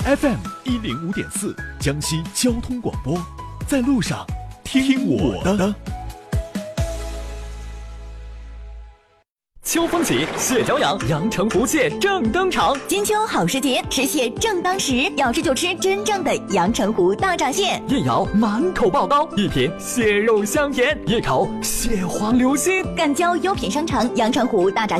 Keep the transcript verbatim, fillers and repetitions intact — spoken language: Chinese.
F M 一零五点四，江西交通广播，在路上听我的。 秋风起，蟹脚痒，阳澄湖蟹正登场。 金秋好时节，吃蟹正当时，要吃就吃真正的阳澄湖大闸蟹。 一咬满口爆膏，一品蟹肉香甜，一口蟹黄流心。 赣椒优品商城阳澄湖大闸